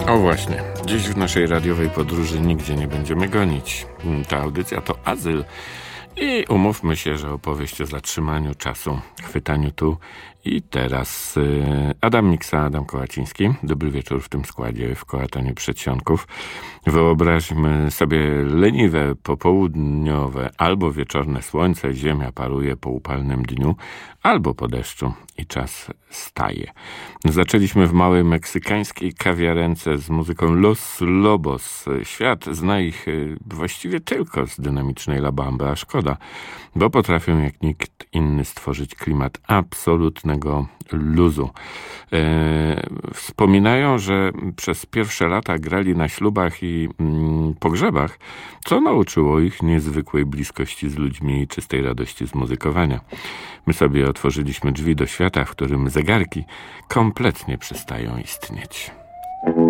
O właśnie, dziś w naszej radiowej podróży nigdzie nie będziemy gonić. Ta audycja to azyl i umówmy się, że opowieść o zatrzymaniu czasu, chwytaniu tu i teraz. Adam Miksa, Adam Kołaciński. Dobry wieczór w tym składzie, w kołataniu przedsionków. Wyobraźmy sobie leniwe, popołudniowe albo wieczorne słońce, ziemia paruje po upalnym dniu, albo po deszczu i czas staje. Zaczęliśmy w małej meksykańskiej kawiarence z muzyką Los Lobos. Świat zna ich właściwie tylko z dynamicznej La Bamby, a szkoda, bo potrafią jak nikt inny stworzyć klimat absolutnego luzu. Wspominają, że przez pierwsze lata grali na ślubach i pogrzebach, co nauczyło ich niezwykłej bliskości z ludźmi i czystej radości z muzykowania. My sobie otworzyliśmy drzwi do świata, w którym zegarki kompletnie przestają istnieć.